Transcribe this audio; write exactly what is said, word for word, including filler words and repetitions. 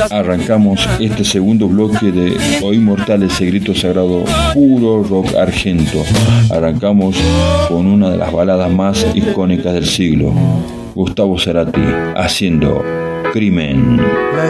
Arrancamos este segundo bloque de O Inmortales, el grito sagrado, puro rock argento. Arrancamos con una de las baladas más icónicas del siglo, Gustavo Cerati haciendo Crimen. La